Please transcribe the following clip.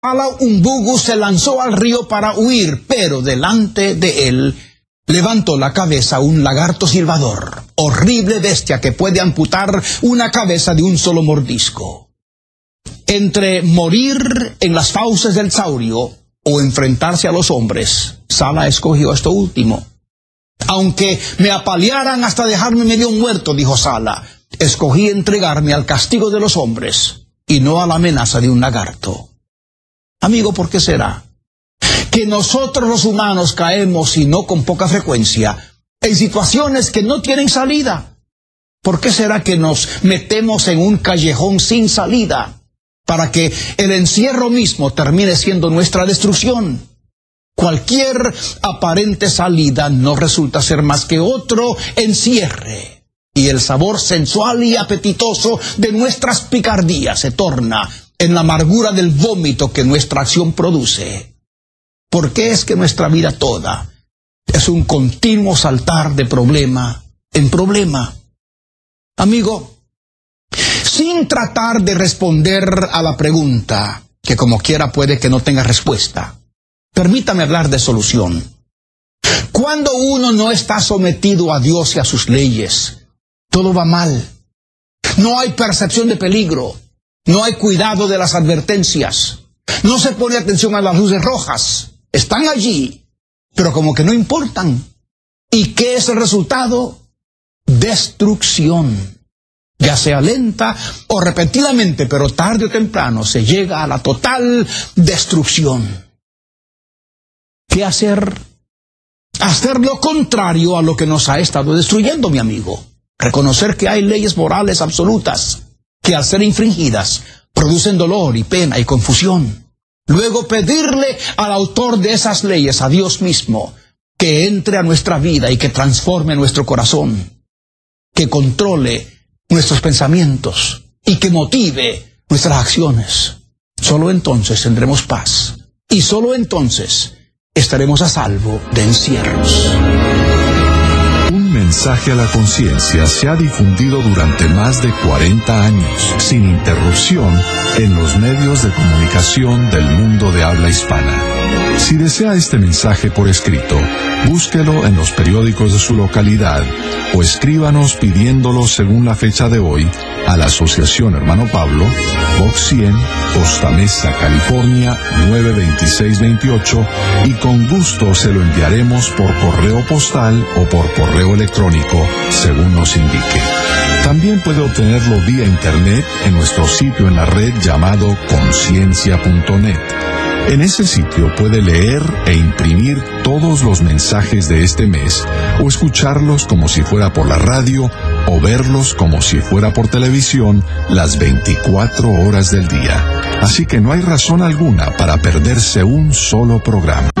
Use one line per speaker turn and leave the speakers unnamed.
un bugu se lanzó al río para huir, pero delante de él levantó la cabeza un lagarto silbador, horrible bestia que puede amputar una cabeza de un solo mordisco. Entre morir en las fauces del saurio o enfrentarse a los hombres, Sala escogió esto último. Aunque me apalearan hasta dejarme medio muerto, dijo Sala, escogí entregarme al castigo de los hombres y no a la amenaza de un lagarto. Amigo, ¿por qué será que nosotros los humanos caemos, y no con poca frecuencia, en situaciones que no tienen salida? ¿Por qué será que nos metemos en un callejón sin salida para que el encierro mismo termine siendo nuestra destrucción? Cualquier aparente salida no resulta ser más que otro encierre, y el sabor sensual y apetitoso de nuestras picardías se torna en la amargura del vómito que nuestra acción produce. ¿Por qué es que nuestra vida toda es un continuo saltar de problema en problema? Amigo, sin tratar de responder a la pregunta, que como quiera puede que no tenga respuesta, permítame hablar de solución. Cuando uno no está sometido a Dios y a sus leyes, todo va mal. No hay percepción de peligro, no hay cuidado de las advertencias, no se pone atención a las luces rojas. Están allí, pero como que no importan. ¿Y qué es el resultado? Destrucción. Ya sea lenta o repentinamente, pero tarde o temprano se llega a la total destrucción. ¿Qué hacer? Hacer lo contrario a lo que nos ha estado destruyendo, mi amigo. Reconocer que hay leyes morales absolutas que, al ser infringidas, producen dolor y pena y confusión. Luego pedirle al autor de esas leyes, a Dios mismo, que entre a nuestra vida y que transforme nuestro corazón, que controle nuestros pensamientos y que motive nuestras acciones. Solo entonces tendremos paz, y solo entonces estaremos a salvo de encierros.
Un mensaje a la conciencia se ha difundido durante más de 40 años, sin interrupción, en los medios de comunicación del mundo de habla hispana. Si desea este mensaje por escrito, búsquelo en los periódicos de su localidad o escríbanos pidiéndolo según la fecha de hoy a la Asociación Hermano Pablo, Box 100, Costa Mesa, California, 92628, y con gusto se lo enviaremos por correo postal o por correo electrónico, según nos indique. También puede obtenerlo vía internet en nuestro sitio en la red llamado conciencia.net. En ese sitio puede leer e imprimir todos los mensajes de este mes, o escucharlos como si fuera por la radio, o verlos como si fuera por televisión las 24 horas del día. Así que no hay razón alguna para perderse un solo programa.